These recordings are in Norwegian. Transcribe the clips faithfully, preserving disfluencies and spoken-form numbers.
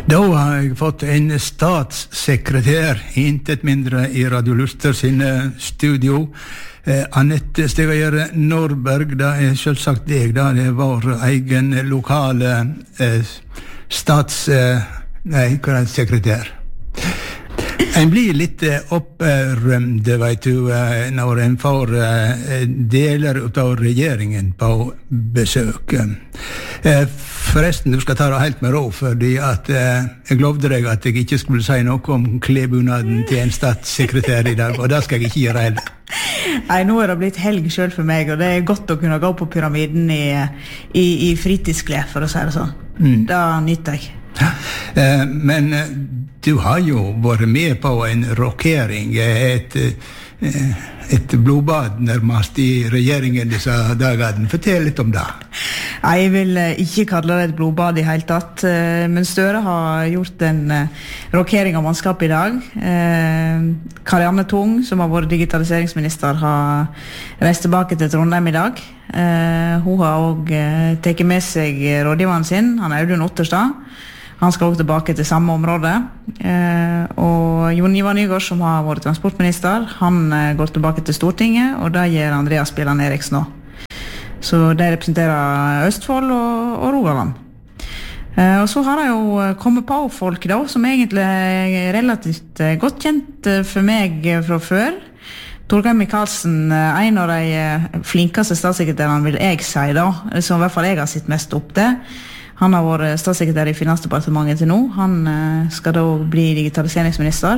Da har jeg fått en statssekretær, intet mindre I Radio Luster sin studio. Eh, Annette Stegager Norberg, det er selvsagt deg, da. Det er vår egen lokale eh, stats... Eh, nei, hva er det, sekretær? En blir litt opprømd, vet du, når en får deler av regjeringen på besøk. Forresten, du skal ta det helt med ro, fordi at jeg lovde deg at jeg ikke skulle si noe om klebunaden til en statssekretær I dag, og det skal jeg ikke gjøre heller. Nei, nå er det blitt helg selv for meg, og det er godt å kunne gå på pyramiden I, i, i fritidsklær, for å si det sånn. Mm. Det nytter jeg. Men du har jo vært med på en rokering, et, et blodbad nærmest I regjeringen disse dagene. Fortell litt om det. Nei, jeg vil ikke kalle det et blodbad I hele tatt, men Støre har gjort en rokering av mannskap I dag. Karianne Tung, som har vært digitaliseringsminister, har reist tilbake til Trondheim I dag. Hun har også tatt med seg rådgiveren sin, han er Audun Otterstad. Han skal også tilbake til samme område. Eh, og Jon Ivar Nygård, som har vært transportminister, han eh, går tilbake til Stortinget, og da gjør Andreas Bjelland Eriksen nå. Så de representerer Østfold og, og Rogaland. Eh, og så har det jo kommet på folk da, som egentlig er relativt eh, godt kjent for meg fra før. Torgeir Micaelsen, en av de flinkeste statssekretærene vil jeg si da, som I hvert fall jeg har sett mest opp til. Han har vært statssekretær I Finansdepartementet til nå. Han skal da bli digitaliseringsminister.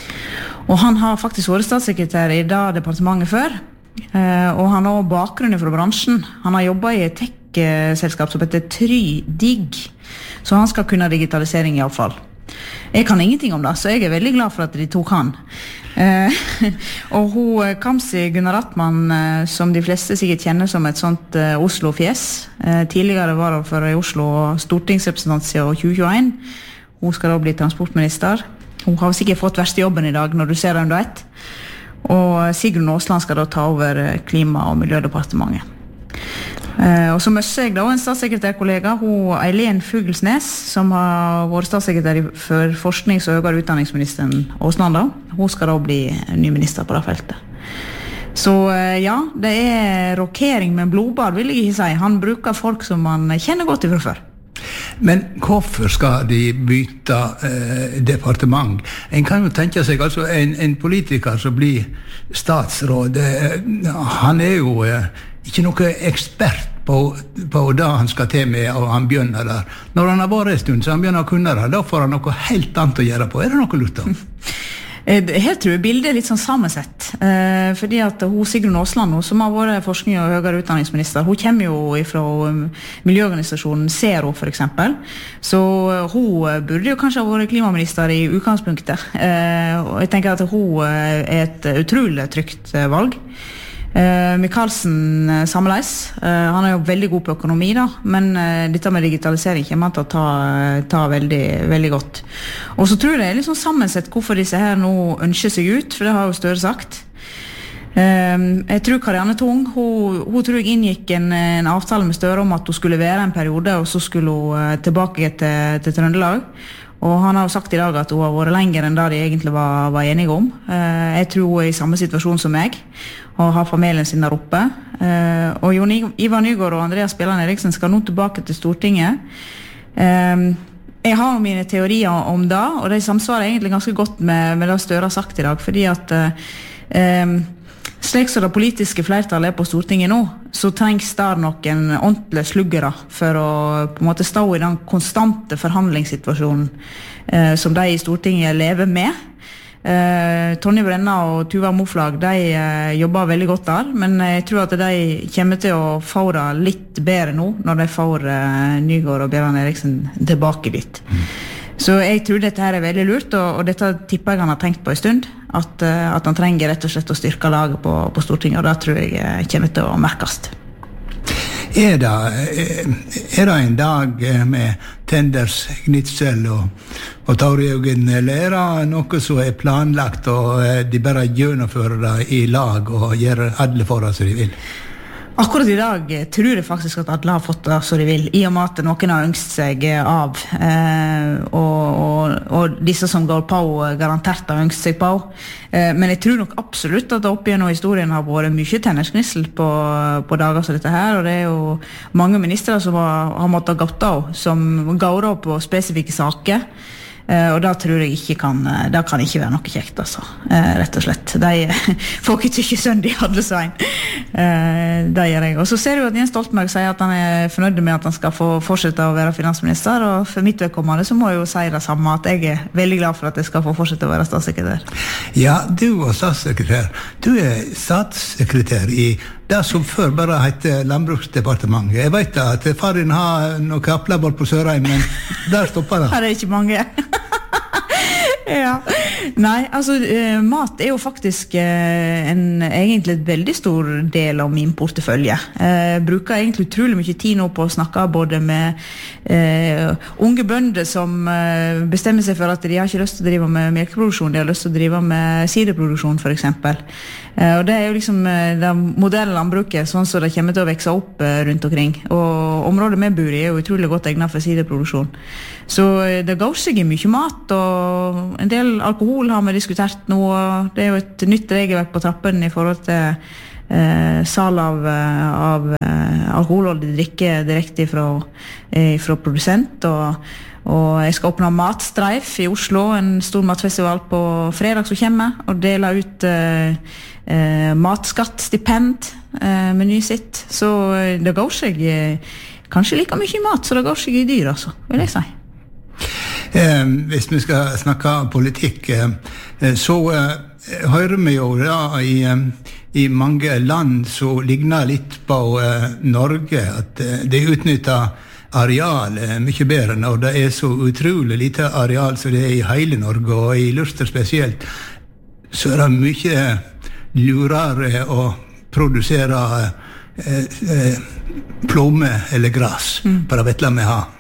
Og han har faktisk vært statssekretær I det departementet før. Og han har også bakgrunn fra bransjen. Han har jobbet I et tech-selskap som heter TryDig. Så han skal kunne digitalisering I alle fall. Jeg kan ingenting om det, så jeg er veldig glad for at de tok han. Eh, og hun Kamzy Gunaratnam, som de fleste sikkert kjenner som et sånt uh, Oslo-fjes. Eh, tidligere var hun for I Oslo stortingsrepresentant siden tjue tjueen. Hun skal da bli transportminister. Hun har sikkert fått verste jobben I dag når du ser den du vet. Og Sigrun Aasland skal da ta over Klima- og Miljødepartementet. Eh, og så møtte jeg da en statssekretærkollega, hun Eileen Fuglesnes, som har vært statssekretær for forsknings- og høyere utdanningsministeren Aasland da. Hun skal da bli ny minister på det feltet. Så eh, ja, det er rokering med blodbad, vil jeg ikke si. Han bruker folk som man kjenner godt ifra før. Men hvorfor skal de bytte eh, departement? En kan jo tenke seg, altså en, en politiker som blir statsråd, eh, han er jo eh, ikke noe ekspert på, på det han skal til med, og han begynner der. Når han har vært en stund, så han begynner å kunne det, da får han noe helt annet å gjøre på. Er det noe lurt om? Her tror jeg bildet er litt sånn sammensett, eh, fordi at hun Sigrun Aasland, som har vært forskning- og høyere utdanningsminister, hun kommer jo fra miljøorganisasjonen Zero for eksempel, så hun burde jo kanskje ha vært klimaminister I utgangspunktet, eh, og jeg tenker at hun er et utrolig trygt valg. Uh, Micaelsen uh, samleis, uh, han er jo veldig god på økonomi da, men uh, dette med digitalisering kommer han til å ta, ta veldig, veldig godt. Og så tror jeg det er litt sånn sammensett hvorfor disse her nå ønsker seg ut, for det har jo Støre sagt. Uh, jeg tror Karianne Tung, hun, hun tror jeg inngikk en, en avtale med Støre om at hun skulle være en periode, og så skulle hun uh, tilbake til, til Trøndelag. Og han har jo sagt I dag at hun har vært lenger enn det de egentlig var, var enige om. Uh, jeg tror hun er I samme situasjon som meg, og har familien sin der oppe. Uh, og Jon Ivar Nygård og Andreas Bjelland Eriksen skal nå tilbake til Stortinget. Uh, jeg har mine teorier om det, og de samsvarer egentlig ganske godt med, med det Støre har sagt I dag, fordi at uh, um, slik som det politiske flertallet er på Stortinget nå, så trengs der noen ordentlige sluggere for å på en måte stå I den konstante forhandlingssituasjonen eh, som de I Stortinget lever med. Eh, Tonje Brenna og Tuva Moflag, de eh, jobber veldig godt der, men jeg tror at de kommer til å få det litt bedre nå, når de får eh, Nygård og Bjelland Eriksen tilbake dit. Mm. Så jeg tror dette her er veldig lurt, og, og dette tipper jeg han har tenkt på en stund, at, uh, at han trenger rett og slett å styrke laget på, på Stortinget, og det tror jeg kommer til å merkes. Er det, er det en dag med tenders, gnitsel og, og taurjøgen, eller er det noe som er planlagt, og de bare gjennomfører det I lag og gjør alle forhold som de vil? Akkurat I dag tror jeg faktisk at alle har fått det som de vil, I og med at noen har ønsket seg av, eh, og, og, og disse som går på garantert har ønsket seg på. Eh, men jeg tror nok absolutt at det opp gjennom historien har vært mye tennersknissel på, på dager som dette her, og det er jo mange ministre som har, har måttet gått av, som går av på spesifikke saker. Uh, og da tror jeg ikke kan, uh, det kan ikke være noe kjekt, altså, uh, rett og slett. De får ikke tykke sønn de hadde svein. Uh, det gjør jeg. Og så ser du at Jens Stoltenberg sier at han er fornøyd med at han skal få fortsette å være finansminister, og for mitt vedkommende så må jeg jo si det samme, at jeg er veldig glad for at jeg skal få fortsette å være statssekretær. Ja, du var statssekretær. Du er statssekretær I det som før bare heter Landbruksdepartementet. Jeg vet at far din har noen kapler bort på Sørheim, men der stopper det. Her er ikke mange. Ja. Nei, altså eh, mat er jo faktisk eh, en egentlig et veldig stor del av min portefølje. Jeg eh, bruker egentlig utrolig mye tid nå på å snakke både med eh, unge bønder som eh, bestemmer seg for at de har ikke lyst til å drive med melkeproduksjon, de har lyst til å drive med siderproduksjon for eksempel. Eh, og det er jo liksom eh, det moderne landbruket, sånn som det kommer til å vekse opp eh, rundt omkring. Og området vi bor I er jo utrolig godt egnet for siderproduksjon. Så eh, det går seg I mye mat, og en del alkohol har vi diskutert nå, og det er jo et nytt regelverk på trappen I forhold til eh, sal av, av eh, alkoholholdig drikke direkte fra, eh, fra produsent, og, og jeg skal åpne Matstreif I Oslo, en stor matfestival på fredag som kommer, og dele ut eh, eh, matskattstipend eh, meny sitt, så det går seg eh, kanskje like mye mat, så det går seg I dyr, altså, vil jeg si. Eh, hvis vi skal snakke politikk, eh, så eh, hører vi jo da I, eh, I mange land som ligner litt på eh, Norge, at eh, de utnytter areal eh, mye bedre når det er så utrolig lite areal som det er I hele Norge, og I Luster spesielt, så er det mye lurere å produsere eh, eh, plomme eller gras mm. på det vettlet vi har.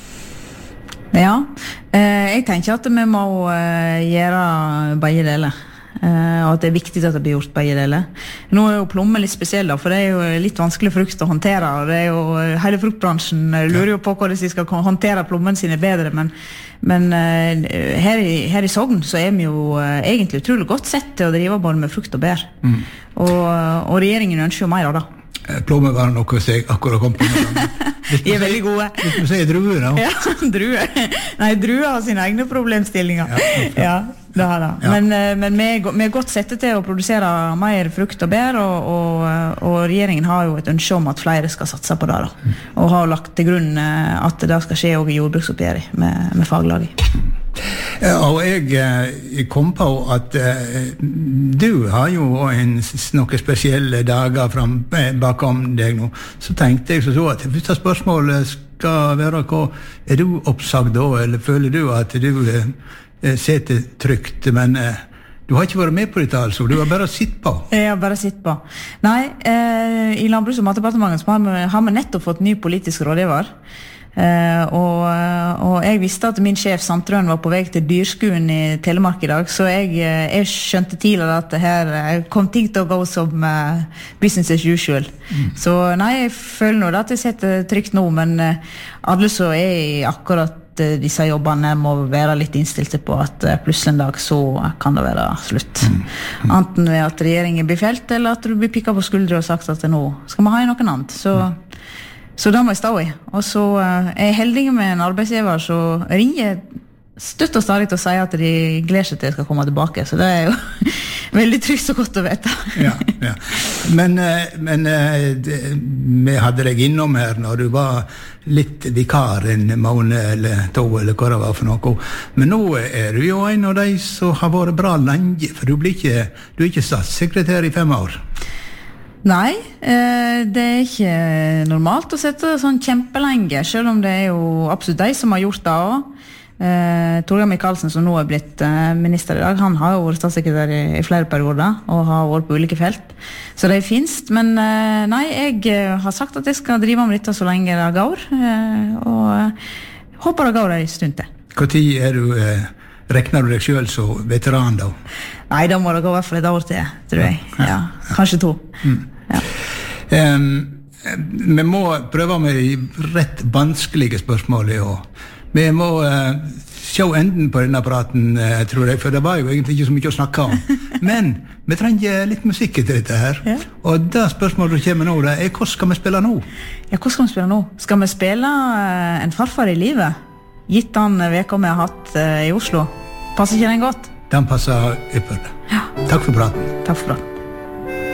Ja, eh, jeg tenker at vi må eh, gjøre begge deler, eh, og at det er viktig at det blir gjort begge deler. Nå er jo plomme litt spesiell da, for det er jo litt vanskelig frukt å håndtere, og det er jo, hele fruktbransjen lurer jo på hvordan de skal håndtere plommen sine bedre, men, men eh, her, I, her I Sogn så er vi jo eh, egentlig utrolig godt sett til å drive både med frukt og bær, mm. og, og regjeringen ønsker jo mer av det. Plomme var noe som jeg akkurat kom på noe. De er veldig gode. Hvis du sier druer da. Ja, druer. Nei, druer har sine egne problemstillinger. Ja, ja det har det. Ja. Men, men vi, er, vi er godt sette til å produsere mer frukt og bær, og, og, og regjeringen har jo et ønske om at flere skal satse på det da. Mm. Og har lagt til grunn at det skal skje også I jordbruksoppgjøret med, med faglaget. Ja, og jeg, jeg kom på at uh, du har jo en, noen spesielle dager frem, bakom deg nå. Så tenkte jeg så, så at første spørsmålet skal være hva, er du oppsagt da, eller føler du at du uh, setter trygt, men uh, du har ikke vært med på dette altså, du har bare sitt på. Jeg har bare sitt på. Nei, eh, I Landbruks- og matdepartementet har vi, har vi nettopp fått ny politisk rådgiver. Uh, og, og jeg visste at min sjef Sandtrøen var på vei til dyrskuen I Telemark I dag, så jeg, jeg skjønte tidligere at det her kom ting til å gå som uh, business as usual. Mm. Så nei, jeg føler nå at jeg setter trygt nå, men uh, alle så er I akkurat uh, disse jobbene må være litt innstilte på at uh, plutselig en dag så kan det være slutt. Mm. Mm. Enten ved at regjeringen blir felt, eller at du blir pikket på skuldre og sagt at nå skal vi ha I noen annet. Så mm. Så da må jeg stå I. Og så uh, er jeg heldig med en arbeidsgiver som ringer støtt og stadig til å si at de gleder seg til jeg skal komme tilbake. Så det er jo veldig trygt og godt å vite. Ja, ja. Men, uh, men uh, vi hadde deg innom her når du var litt vikar en måned eller to, eller hva det var for noe. Men nå er du jo en av de som har vært bra lenge, for du, blir ikke, du er ikke statssekretær I fem år. Nei, eh, det er ikke normalt å sette sånn kjempelenge, selv om det er jo absolutt de som har gjort det også. Eh, Torgeir Micaelsen, som nå er blitt eh, minister I dag, han har jo vært statssekretær I, I flere perioder, og har vært på ulike felt. Så det er finst, men eh, nei, jeg har sagt at jeg skal drive med dette så lenge det går, eh, og eh, håper det går en stund til. Hvor tid er du... Eh Rekner du deg selv som veteran da? Nei, da må det gå I hvert fall et år til, tror jeg. Ja, ja, ja. Kanskje to. Mm. Ja. Um, vi må prøve med rett vanskelige spørsmål i år. Vi må uh, se enden på denne praten, uh, tror jeg, for det var jo egentlig ikke så mye å snakke om. Men vi trenger litt musikk til dette her. Ja. Og det spørsmålet som kommer nå, det er hvordan skal vi spille nå? Ja, hvordan skal vi spille nå? Skal vi spille uh, En farfar i livet? Gitt den veka vi har hatt uh, i Oslo. Passer ikke den godt? Den passer ypperlig. Ja. Takk for praten. Takk for praten.